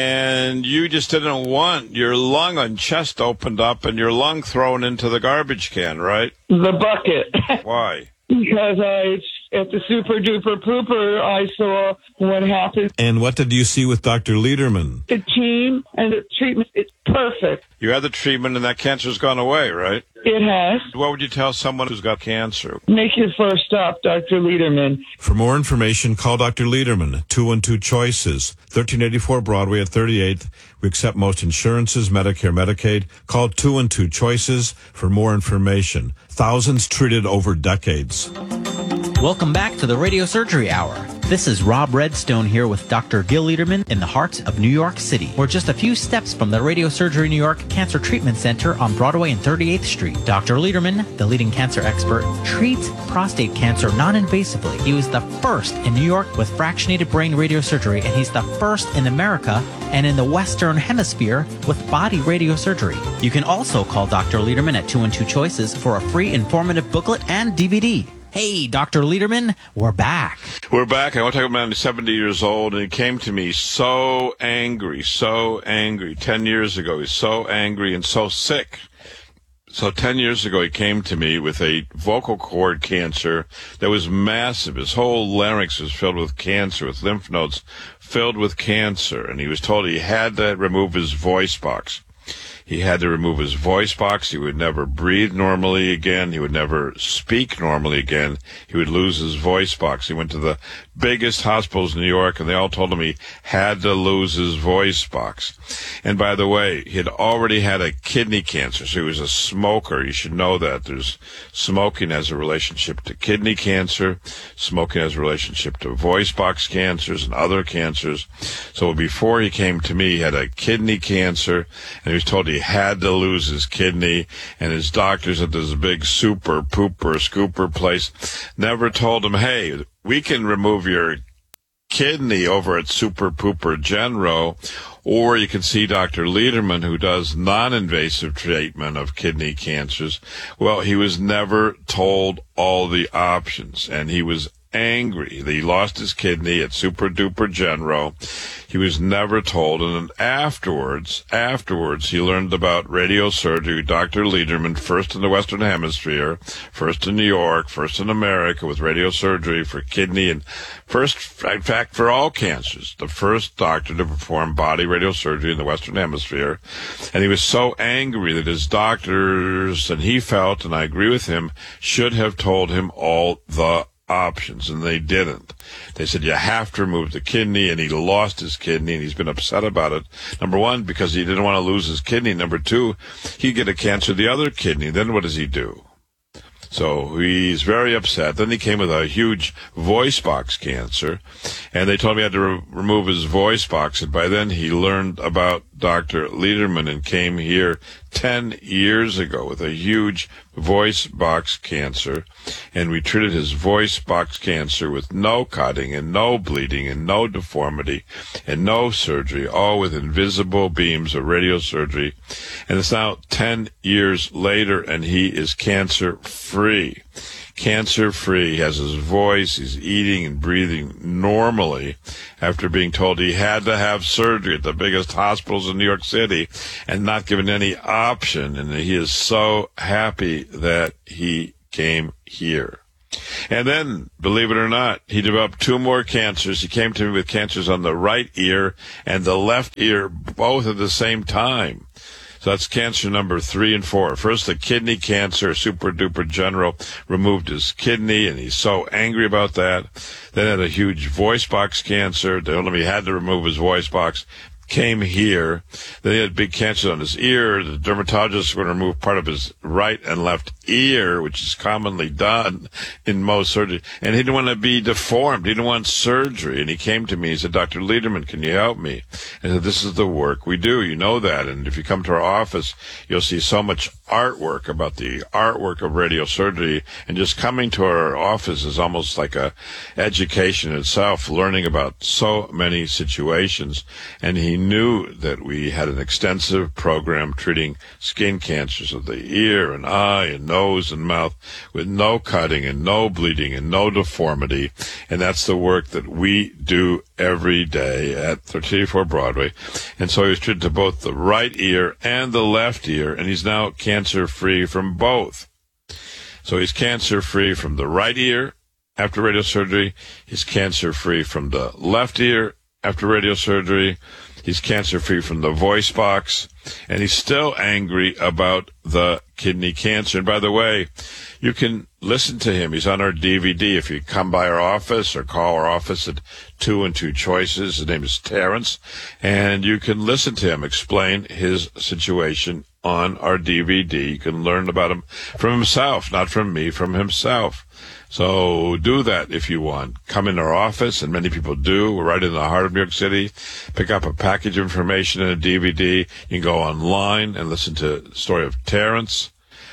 and you just didn't want your lung and chest opened up and your lung thrown into the garbage can, right? The bucket. Why? Because at the Super Duper Pooper, I saw what happened. And what did you see with Dr. Lederman? The team and the treatment, it's perfect. You had the treatment and that cancer's gone away, right? It has. What would you tell someone who's got cancer? Make your first stop, Dr. Lederman. For more information, call Dr. Lederman, 212-CHOICES, 1384 Broadway at 38th. We accept most insurances, Medicare, Medicaid. Call 212-CHOICES for more information. Thousands treated over decades. Welcome back to the Radio Surgery Hour. This is Rob Redstone here with Dr. Gil Lederman in the heart of New York City. We're just a few steps from the Radio Surgery New York Cancer Treatment Center on Broadway and 38th Street. Dr. Lederman, the leading cancer expert, treats prostate cancer non-invasively. He was the first in New York with fractionated brain radiosurgery, and he's the first in America and in the Western Hemisphere with body radiosurgery. You can also call Dr. Lederman at 212-CHOICES for a free informative booklet and DVD. Hey, Dr. Lederman, we're back. We're back. I want to talk about him. He's 70 years old, and he came to me so angry. 10 years ago. He's so angry and so sick. So 10 years ago, he came to me with a vocal cord cancer that was massive. His whole larynx was filled with cancer, with lymph nodes filled with cancer, and he was told he had to remove his voice box. He had to remove his voice box. He would never breathe normally again. He would never speak normally again. He would lose his voice box. He went to the biggest hospitals in New York, and they all told him he had to lose his voice box. And by the way, he had already had a kidney cancer, so he was a smoker. You should know that. There's smoking has a relationship to kidney cancer. Smoking has a relationship to voice box cancers and other cancers. So before he came to me, he had a kidney cancer, and he was told he had to lose his kidney, and his doctors at this big super pooper scooper place never told him, hey, we can remove your kidney over at Super Pooper Genro, or you can see Dr. Lederman, who does non-invasive treatment of kidney cancers. Well, he was never told all the options, and he was angry that he lost his kidney at Super Duper Genro. He was never told, and then afterwards, he learned about radiosurgery. Dr. Lederman, first in the Western Hemisphere, first in New York, first in America with radiosurgery for kidney, and first, in fact, for all cancers, the first doctor to perform body radiosurgery in the Western Hemisphere. And he was so angry that his doctors, and he felt, and I agree with him, should have told him all the options, and they didn't. They said, you have to remove the kidney, and he lost his kidney, and he's been upset about it. Number one, because he didn't want to lose his kidney. Number two, he'd get a cancer of the other kidney. Then what does he do? So he's very upset. Then he came with a huge voice box cancer, and they told me I had to remove his voice box. And by then he learned about Dr. Lederman and came here 10 years ago with a huge voice box cancer. And we treated his voice box cancer with no cutting and no bleeding and no deformity and no surgery, all with invisible beams of radiosurgery. And it's now 10 years later, and he is cancer-free. Cancer-free. He has his voice. He's eating and breathing normally after being told he had to have surgery at the biggest hospitals in New York City and not given any option. And he is so happy that he came here. And then, believe it or not, he developed 2 more cancers. He came to me with cancers on the right ear and the left ear, both at the same time. So that's cancer number 3 and 4. First, the kidney cancer, super duper general, removed his kidney, and he's so angry about that. Then had a huge voice box cancer. They told him he had to remove his voice box. Came here. Then he had big cancer on his ear. The dermatologist was going to remove part of his right and left ear, which is commonly done in most surgery. And he didn't want to be deformed. He didn't want surgery. And he came to me. He said, Dr. Lederman, can you help me? And I said, this is the work we do. You know that. And if you come to our office, you'll see so much artwork about the artwork of radiosurgery. And just coming to our office is almost like a education itself, learning about so many situations. And he knew that we had an extensive program treating skin cancers of the ear and eye and nose and mouth with no cutting and no bleeding and no deformity. And that's the work that we do every day at 1384 Broadway. And so he was treated to both the right ear and the left ear, and he's now cancer-free from both. So he's cancer-free from the right ear after radiosurgery. He's cancer-free from the left ear after radiosurgery. He's cancer-free from the voice box, and he's still angry about the kidney cancer. And by the way, you can listen to him. He's on our DVD. If you come by our office or call our office at 2 and 2 Choices, his name is Terrence, and you can listen to him explain his situation on our DVD. You can learn about him from himself, not from me, from himself. So do that if you want. Come in our office, and many people do. We're right in the heart of New York City. Pick up a package of information and a DVD. You can go online and listen to the story of Terrence,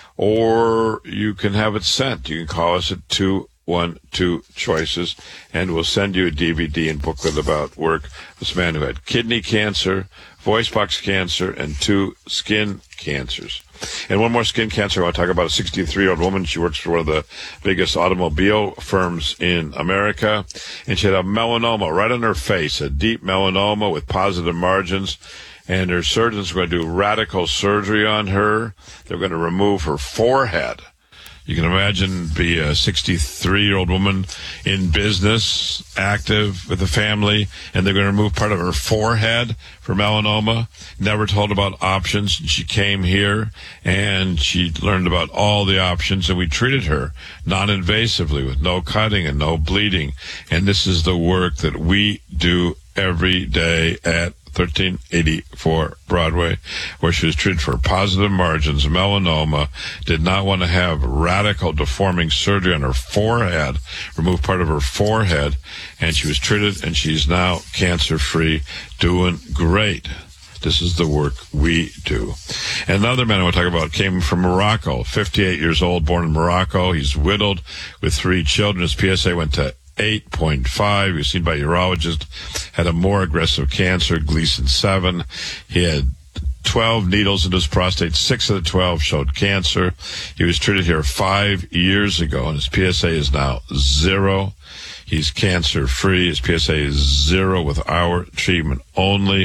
or you can have it sent. You can call us at 212 Choices, and we'll send you a DVD and booklet about work. This man who had kidney cancer, voice box cancer, and 2 skin cancers. And one more skin cancer I want to talk about. A 63-year-old woman. She works for one of the biggest automobile firms in America. And she had a melanoma right on her face, a deep melanoma with positive margins. And her surgeons were going to do radical surgery on her. They're going to remove her forehead. You can imagine be a 63-year-old woman in business, active with a family, and they're going to remove part of her forehead for melanoma. Never told about options. She came here, and she learned about all the options, and we treated her non-invasively with no cutting and no bleeding. And this is the work that we do every day at 1384 Broadway, where she was treated for positive margins, melanoma, did not want to have radical deforming surgery on her forehead, remove part of her forehead, and she was treated, and she's now cancer-free, doing great. This is the work we do. And another man I want to talk about came from Morocco, 58 years old, born in Morocco. He's widowed with 3 children. His PSA went to 8.5. He was seen by a urologist, had a more aggressive cancer, Gleason 7. He had 12 needles in his prostate. 6 of the 12 showed cancer. He was treated here 5 years ago, and his PSA is now 0. He's cancer-free. His PSA is 0 with our treatment only.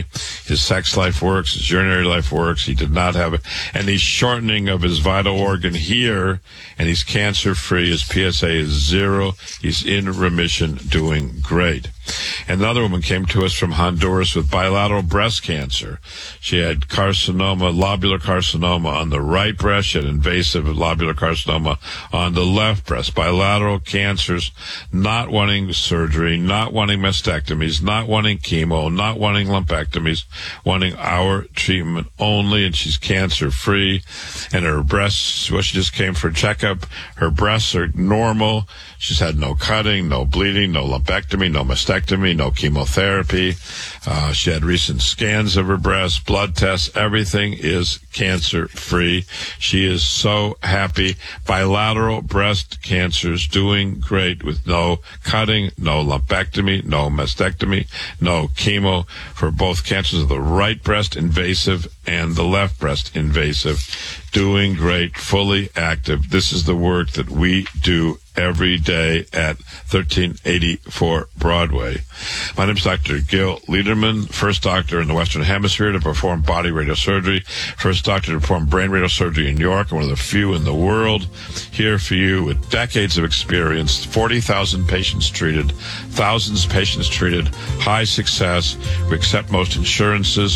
His sex life works. His urinary life works. He did not have any shortening of his vital organ here, and he's cancer-free. His PSA is 0. He's in remission, doing great. Another woman came to us from Honduras with bilateral breast cancer. She had carcinoma, lobular carcinoma on the right breast. She had invasive lobular carcinoma on the left breast. Bilateral cancers, not wanting surgery, not wanting mastectomies, not wanting chemo, not wanting lumpectomies, wanting our treatment only, and she's cancer-free. And her breasts, well, she just came for a checkup. Her breasts are normal. She's had no cutting, no bleeding, no lumpectomy, no mastectomy, no chemotherapy. She had recent scans of her breasts, blood tests. Everything is cancer-free. She is so happy. Bilateral breast cancers doing great with no cutting, no lumpectomy, no mastectomy, no chemo for both cancers of the right breast invasive and the left breast invasive. Doing great, fully active. This is the work that we do every day at 1384 Broadway. My name is Dr. Gil Liederman, first doctor in the Western Hemisphere to perform body radiosurgery, first doctor to perform brain radiosurgery in New York, and one of the few in the world. Here for you with decades of experience, 40,000 patients treated, thousands of patients treated, high success. We accept most insurances.